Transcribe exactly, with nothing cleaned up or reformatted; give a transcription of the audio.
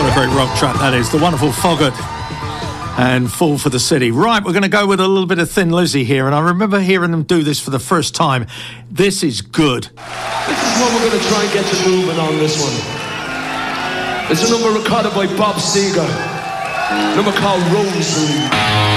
What a great rock track that is. The wonderful Foggart and Fall for the City. Right, we're going to go with a little bit of Thin Lizzy here, and I remember hearing them do this for the first time. This is good. This is what we're going to try and get the movement on this one. It's a number recorded by Bob Seger. A number called Rosewood.